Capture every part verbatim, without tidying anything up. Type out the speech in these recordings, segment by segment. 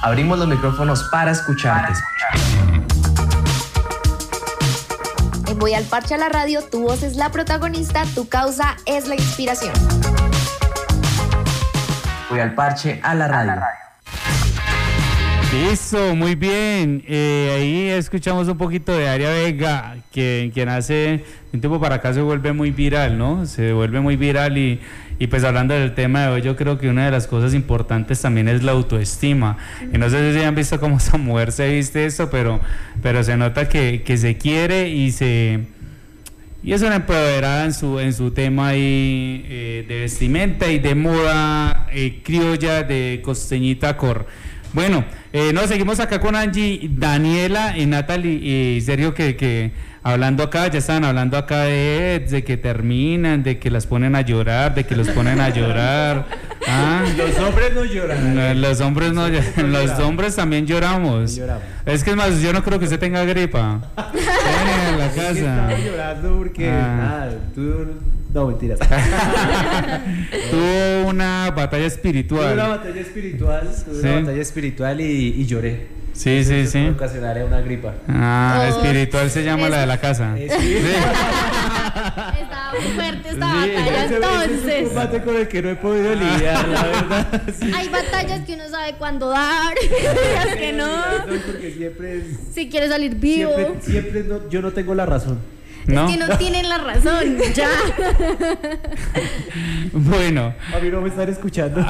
Abrimos los micrófonos para escucharte. En Voy al Parche a la Radio, tu voz es la protagonista, tu causa es la inspiración. Voy al Parche a la Radio. Listo, muy bien. Eh, ahí escuchamos un poquito de Aria Vega, que quien hace un tiempo para acá se vuelve muy viral, ¿no? Se vuelve muy viral y, y pues hablando del tema de hoy, yo creo que una de las cosas importantes también es la autoestima. Y no sé si han visto cómo esa mujer se viste esto, pero, pero se nota que, que se quiere y se... Y es una empoderada en su, en su tema ahí, eh, de vestimenta y de moda eh, criolla de costeñita cor. Bueno, eh, no, seguimos acá con Angie, Daniela y Natalie y Sergio que, que hablando acá, ya estaban hablando acá de, de que terminan, de que las ponen a llorar, de que los ponen a llorar. ¿Ah? Los hombres no lloran. No, los hombres no lloran, los hombres también lloramos. lloramos. Es que es más, yo no creo que usted tenga gripa. Ven a la casa. Es que estaba llorando porque Ah. nada, tú... No, mentiras. Tuvo una batalla espiritual. Tuve una batalla espiritual, tuve Sí. una batalla espiritual y, y lloré. Sí, sí, sí. Ocasionaría una gripa. Ah, Oh, espiritual se llama es- la de la casa. Eh, Sí. Estaba muy fuerte esta Sí. batalla, Ese- ese es un entonces. combate con el que no he podido lidiar, la verdad. Sí. Hay batallas que uno sabe cuándo dar, otras que no. Porque siempre es- Si quieres salir vivo. Siempre, siempre no- yo no tengo la razón. ¿No? Es que no tienen la razón, ya. Bueno. A mí no me están escuchando.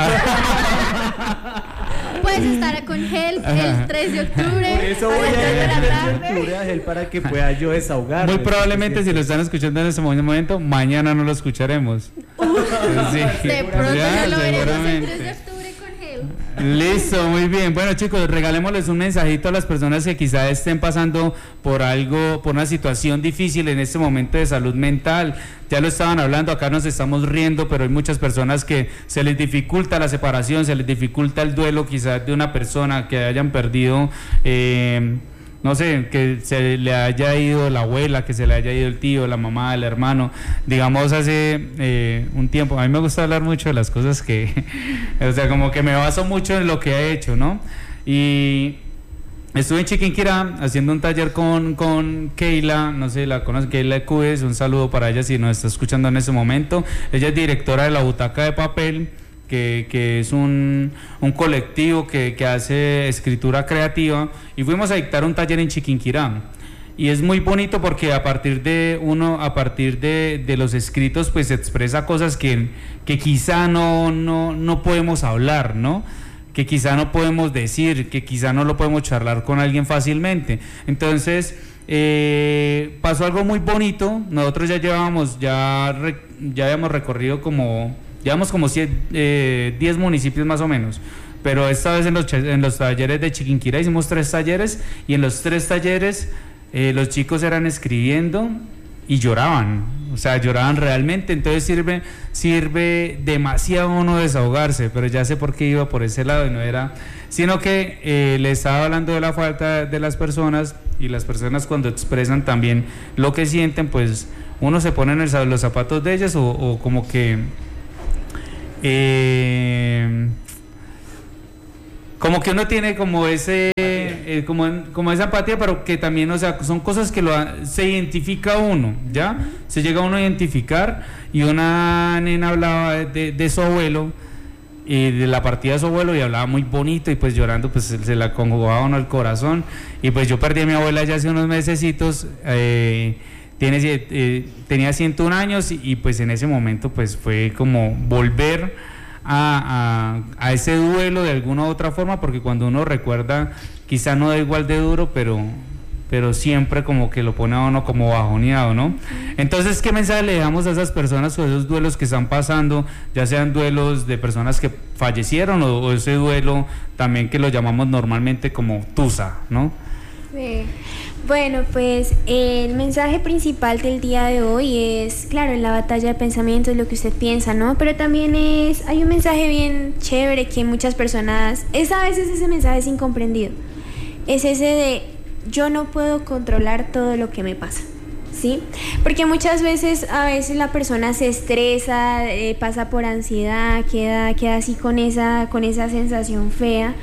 Puedes estar con Help el tres de octubre. Por eso a voy las a tres ir de la al tres de tarde. octubre a él para que pueda yo desahogarme. Muy probablemente si lo están escuchando en ese momento, mañana no lo escucharemos. Sí, De pronto ya, no lo veremos el seguramente. tres de octubre con Help. Listo, muy bien. Bueno, chicos, regalémosles un mensajito a las personas que quizá estén pasando por algo, por una situación difícil en este momento de salud mental. Ya lo estaban hablando, acá nos estamos riendo, pero hay muchas personas que se les dificulta la separación, se les dificulta el duelo quizás de una persona que hayan perdido, eh, no sé, que se le haya ido la abuela, que se le haya ido el tío, la mamá, el hermano. Digamos, hace eh, un tiempo, a mí me gusta hablar mucho de las cosas que, o sea, como que me baso mucho en lo que he hecho, ¿no? Y estuve en Chiquinquirá haciendo un taller con, con Keila, no sé, la conocen, Keila Cubes, un saludo para ella si nos está escuchando en ese momento. Ella es directora de La Butaca de Papel, que, que es un, un colectivo que, que hace escritura creativa, y fuimos a dictar un taller en Chiquinquirá. Y es muy bonito porque a partir de uno, a partir de, de los escritos, pues se expresa cosas que, que quizá no, no, no podemos hablar, ¿no? Que quizá no podemos decir, que quizá no lo podemos charlar con alguien fácilmente. Entonces, eh, pasó algo muy bonito. Nosotros ya llevábamos, ya, re, ya habíamos recorrido como, llevamos como diez municipios más o menos. Pero esta vez en los, en los talleres de Chiquinquirá hicimos tres talleres, y en los tres talleres eh, los chicos eran escribiendo y lloraban, o sea, lloraban realmente. Entonces sirve, sirve demasiado uno desahogarse, pero ya sé por qué iba por ese lado y no era, sino que eh, le estaba hablando de la falta de las personas, y las personas cuando expresan también lo que sienten, pues uno se pone en el, los zapatos de ellas, o, o como que eh, como que uno tiene como ese eh, como, como esa empatía, pero que también, o sea, son cosas que lo se identifica uno, ¿ya? Se llega uno a identificar. Y una nena hablaba de, de su abuelo, y de la partida de su abuelo, y hablaba muy bonito, y pues llorando, pues se, se la congojaba uno el corazón. Y pues yo perdí a mi abuela ya hace unos mesecitos, eh, tiene, eh, tenía ciento uno años, y, y pues en ese momento pues fue como volver A, a, a ese duelo de alguna u otra forma, porque cuando uno recuerda quizá no da igual de duro, pero, pero siempre como que lo pone a uno como bajoneado, ¿no? Entonces, ¿qué mensaje le dejamos a esas personas con esos duelos que están pasando, ya sean duelos de personas que fallecieron, o, o ese duelo también que lo llamamos normalmente como tusa, ¿no? Sí. Bueno, pues el mensaje principal del día de hoy es, claro, en la batalla de pensamientos, lo que usted piensa, ¿no? Pero también es, hay un mensaje bien chévere que muchas personas, es a veces ese mensaje es incomprendido, es ese de yo no puedo controlar todo lo que me pasa, ¿sí? Porque muchas veces, a veces la persona se estresa, eh, pasa por ansiedad, queda, queda así con esa, con esa sensación fea.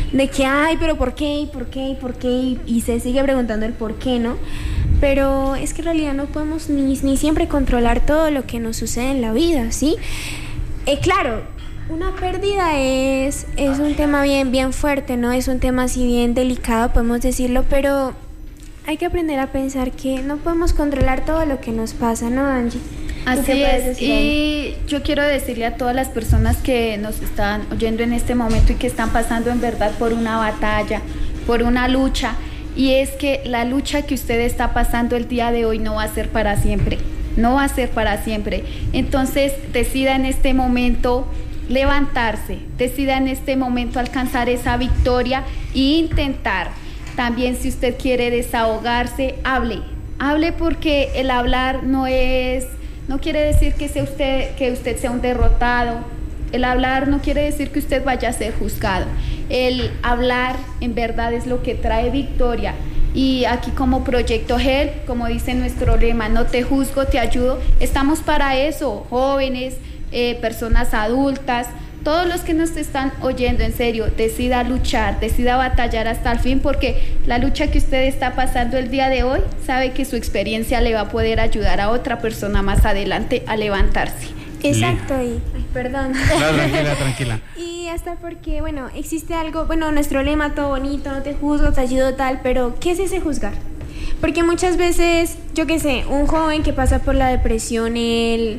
de que, ay, pero ¿por qué? ¿Y por qué? ¿Y por qué? Y, y se sigue preguntando el por qué, ¿no? Pero es que en realidad no podemos ni, ni siempre controlar todo lo que nos sucede en la vida, ¿sí? Eh, claro, una pérdida es, es un tema bien, bien fuerte, ¿no? Es un tema así bien delicado, podemos decirlo, pero hay que aprender a pensar que no podemos controlar todo lo que nos pasa, ¿no, Angie? Así es, y yo quiero decirle a todas las personas que nos están oyendo en este momento y que están pasando en verdad por una batalla, por una lucha, y es que la lucha que usted está pasando el día de hoy no va a ser para siempre, no va a ser para siempre. Entonces decida en este momento levantarse, decida en este momento alcanzar esa victoria e intentar. También si usted quiere desahogarse, hable, hable porque el hablar no es... No quiere decir que sea usted, que usted sea un derrotado. El hablar no quiere decir que usted vaya a ser juzgado. El hablar en verdad es lo que trae victoria. Y aquí como Proyecto Help, como dice nuestro lema, no te juzgo, te ayudo. Estamos para eso, jóvenes, eh, personas adultas, todos los que nos están oyendo, en serio, decida luchar, decida batallar hasta el fin, porque la lucha que usted está pasando el día de hoy, sabe que su experiencia le va a poder ayudar a otra persona más adelante a levantarse. Exacto, y ay, perdón. No, tranquila, tranquila. Y hasta porque, bueno, existe algo, bueno, nuestro lema todo bonito, no te juzgo, te ayudo tal, pero ¿qué es ese juzgar? Porque muchas veces, yo qué sé, un joven que pasa por la depresión, él...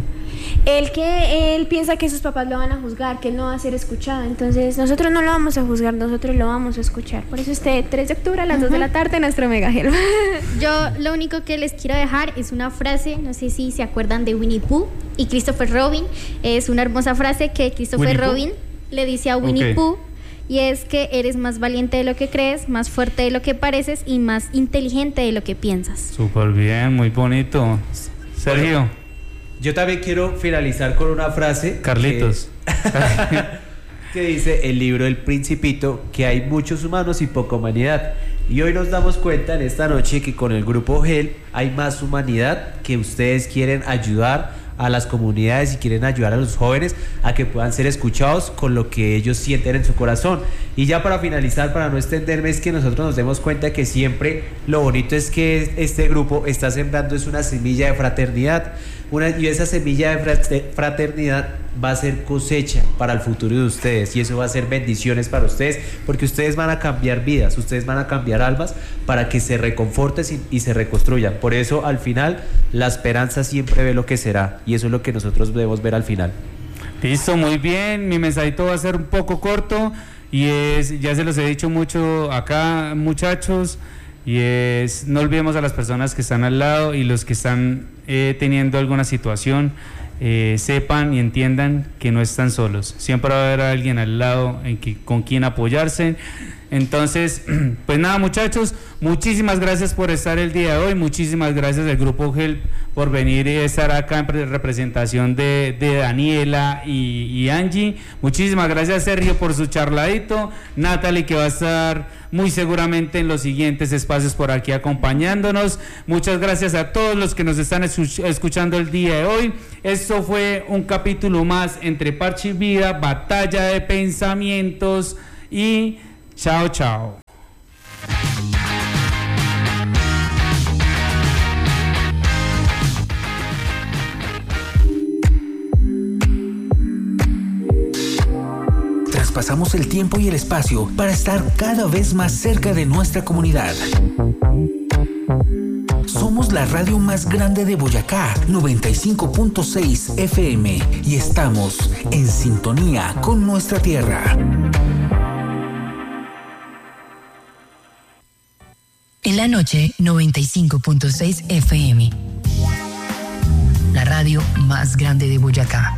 El que él piensa que sus papás lo van a juzgar, que él no va a ser escuchado. Entonces nosotros no lo vamos a juzgar, nosotros lo vamos a escuchar. Por eso este tres de octubre a las uh-huh. dos de la tarde nuestro Mega Help. Yo lo único que les quiero dejar es una frase, no sé si se acuerdan de Winnie Pooh y Christopher Robin. Es una hermosa frase que Christopher Robin le dice a Winnie okay. Pooh, y es que eres más valiente de lo que crees, más fuerte de lo que pareces y más inteligente de lo que piensas. Súper bien, muy bonito. Sergio. Yo también quiero finalizar con una frase. Carlitos. Que, que dice el libro El Principito, que hay muchos humanos y poca humanidad. Y hoy nos damos cuenta en esta noche que con el grupo Help hay más humanidad, que ustedes quieren ayudar a las comunidades y quieren ayudar a los jóvenes a que puedan ser escuchados con lo que ellos sienten en su corazón. Y ya para finalizar, para no extenderme, es que nosotros nos demos cuenta que siempre lo bonito es que este grupo está sembrando es una semilla de fraternidad, una, y esa semilla de fraternidad va a ser cosecha para el futuro de ustedes, y eso va a ser bendiciones para ustedes, porque ustedes van a cambiar vidas, ustedes van a cambiar almas para que se reconforten y, y se reconstruyan. Por eso al final la esperanza siempre ve lo que será, y eso es lo que nosotros debemos ver al final. Listo, muy bien. Mi mensajito va a ser un poco corto y es, ya se los he dicho mucho acá, muchachos, y es, no olvidemos a las personas que están al lado, y los que están eh, teniendo alguna situación, eh, sepan y entiendan que no están solos. Siempre va a haber alguien al lado en que, con quien apoyarse. Entonces, pues nada, muchachos, muchísimas gracias por estar el día de hoy, muchísimas gracias al Grupo Help por venir y estar acá en representación de, de Daniela y, y Angie. Muchísimas gracias, Sergio, por su charladito. Natalie, que va a estar muy seguramente en los siguientes espacios por aquí acompañándonos. Muchas gracias a todos los que nos están escuchando el día de hoy. Esto fue un capítulo más entre Parche y Vida, batalla de pensamientos, y chao, chao. Traspasamos el tiempo y el espacio para estar cada vez más cerca de nuestra comunidad. Somos la radio más grande de Boyacá, noventa y cinco punto seis F M, y estamos en sintonía con nuestra tierra. En la noche, noventa y cinco punto seis F M. La radio más grande de Boyacá.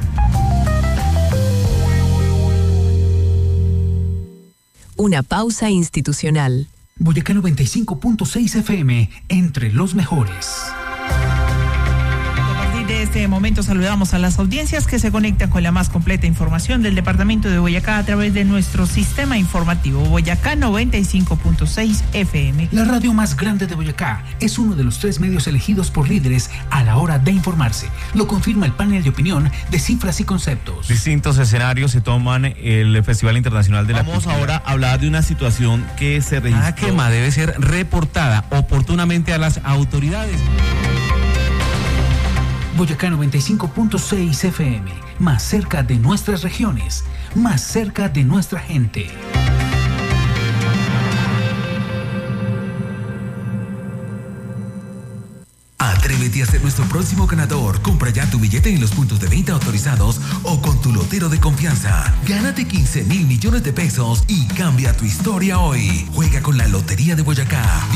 Una pausa institucional. Boyacá noventa y cinco punto seis F M, entre los mejores. De este este momento saludamos a las audiencias que se conectan con la más completa información del departamento de Boyacá a través de nuestro sistema informativo Boyacá noventa y cinco punto seis F M. La radio más grande de Boyacá es uno de los tres medios elegidos por líderes a la hora de informarse. Lo confirma el panel de opinión de Cifras y Conceptos. Distintos escenarios se toman el Festival Internacional de la Vamos Cultura. Ahora a hablar de una situación que se registró. La quema debe ser reportada oportunamente a las autoridades. Boyacá noventa y cinco punto seis F M, más cerca de nuestras regiones, más cerca de nuestra gente. Atrévete a ser nuestro próximo ganador. Compra ya tu billete en los puntos de venta autorizados o con tu lotero de confianza. Gánate quince mil millones de pesos y cambia tu historia hoy. Juega con la Lotería de Boyacá.